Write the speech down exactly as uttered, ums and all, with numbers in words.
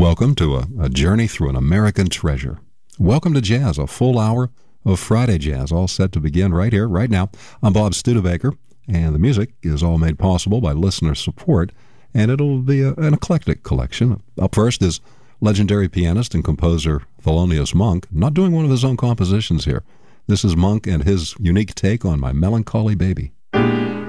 Welcome to a, a journey through an American treasure. Welcome to Jazz, a full hour of Friday jazz, all set to begin right here, right now. I'm Bob Studebaker, and the music is all made possible by listener support, and it'll be a, an eclectic collection. Up first is legendary pianist and composer Thelonious Monk, not doing one of his own compositions here. This is Monk and his unique take on My Melancholy Baby.